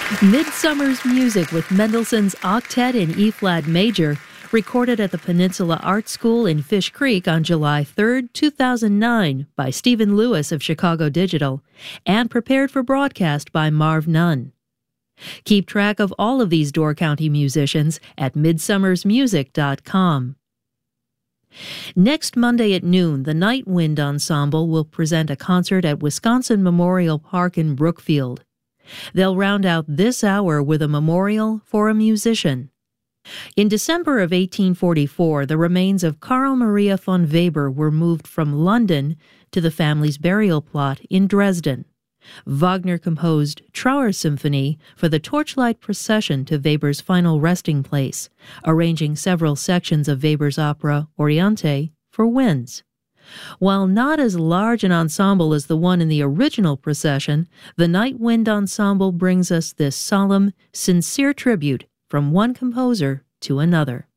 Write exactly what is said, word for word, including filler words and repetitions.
Midsummer's Music with Mendelssohn's Octet in E-flat major, recorded at the Peninsula Art School in Fish Creek on July third, two thousand nine by Stephen Lewis of Chicago Digital, and prepared for broadcast by Marv Nunn. Keep track of all of these Door County musicians at midsummer's music dot com. Next Monday at noon, the Night Wind Ensemble will present a concert at Wisconsin Memorial Park in Brookfield. They'll round out this hour with a memorial for a musician. In December of eighteen forty-four, the remains of Carl Maria von Weber were moved from London to the family's burial plot in Dresden. Wagner composed Trauersymphony for the torchlight procession to Weber's final resting place, arranging several sections of Weber's opera Oriente for winds. While not as large an ensemble as the one in the original procession, the Night Wind Ensemble brings us this solemn, sincere tribute from one composer to another.